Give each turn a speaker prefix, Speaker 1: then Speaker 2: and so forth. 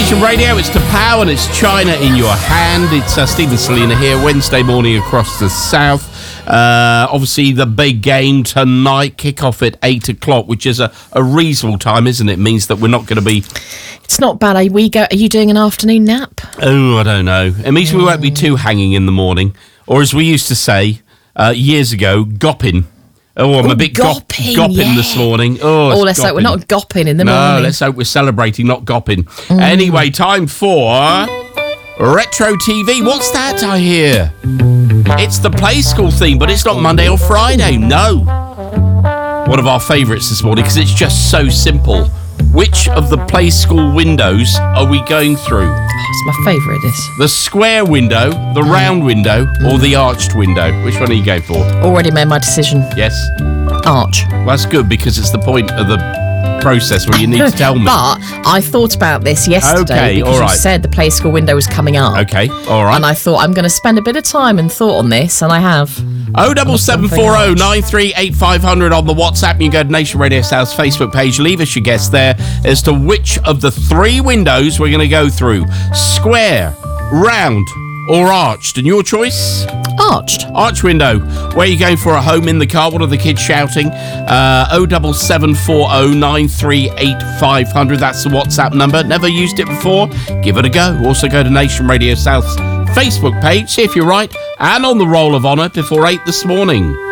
Speaker 1: Nation Radio, it's To Pow and it's China in your hand. It's Stephen Selena here, Wednesday morning across the south. Obviously, the big game tonight, kick-off at 8 o'clock, which is a reasonable time, isn't it? It means that we're not going to be...
Speaker 2: It's not bad. Are you doing an afternoon nap?
Speaker 1: Oh, I don't know. It means we won't be too hanging in the morning. Or as we used to say years ago, gopping. Oh, I'm a bit gopping this morning.
Speaker 2: Let's hope we're not gopping in the morning.
Speaker 1: No, let's hope we're celebrating, not gopping. Anyway, time for Retro TV. What's that I hear? It's the Play School theme, but it's not Monday or Friday. No. One of our favourites this morning because it's just so simple. Which of the Play School windows are we going through?
Speaker 2: It's my favourite, this.
Speaker 1: The square window, the round window, or the arched window? Which one are you going for?
Speaker 2: Already made my decision.
Speaker 1: Yes?
Speaker 2: Arch.
Speaker 1: Well, that's good because it's the point of the process where you need to tell me.
Speaker 2: But I thought about this yesterday because you said the Play School window was coming up.
Speaker 1: Okay, all right.
Speaker 2: And I thought I'm going to spend a bit of time and thought on this, and I have.
Speaker 1: 07740 93 500 on the WhatsApp. You can go to Nation Radio South's Facebook page. Leave us your guess there as to which of the three windows we're going to go through. Square, round, or arched. And your choice?
Speaker 2: Arched.
Speaker 1: Arch window. Where are you going for? A home, in the car? What are the kids shouting? 07740 93 500. That's the WhatsApp number. Never used it before? Give it a go. Also go to Nation Radio South's Facebook page. See if you're right and on the roll of honour before 8 this morning.